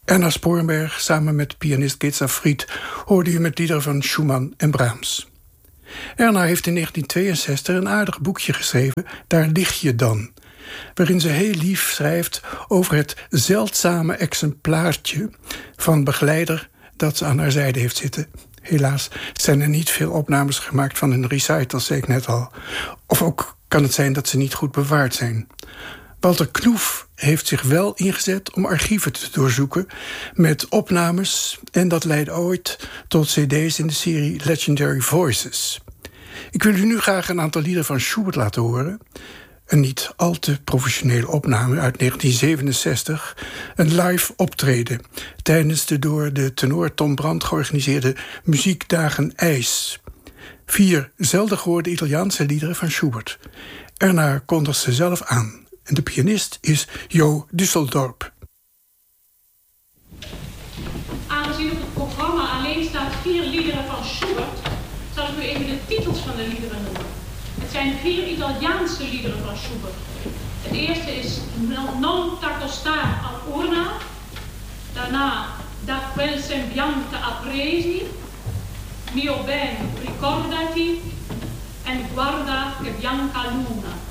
Erna Sporenberg samen met pianist Geza Fried hoorde u met liederen van Schumann en Brahms. Erna heeft in 1962 een aardig boekje geschreven, Daar lig je dan, waarin ze heel lief schrijft over het zeldzame exemplaartje van begeleider dat ze aan haar zijde heeft zitten. Helaas zijn er niet veel opnames gemaakt van hun recitals, zei ik net al. Of ook kan het zijn dat ze niet goed bewaard zijn. Walter Knoef heeft zich wel ingezet om archieven te doorzoeken met opnames, en dat leidde ooit tot cd's in de serie Legendary Voices. Ik wil u nu graag een aantal liederen van Schubert laten horen. Een niet al te professionele opname uit 1967. Een live optreden tijdens de door de tenor Tom Brandt georganiseerde Muziekdagen IJs. 4 zelden gehoorde Italiaanse liederen van Schubert. Erna kondigt ze zelf aan. En de pianist is Jo Düsseldorp. Aangezien op het programma alleen staat 4 liederen van Schubert, zal ik u even de titels van de liederen noemen. Het zijn 4 Italiaanse liederen van Schubert. Het eerste is Non t'accostare al urna. Daarna Da quel sembiante appresi. Mio ben ricordati. En Guarda che bianca luna.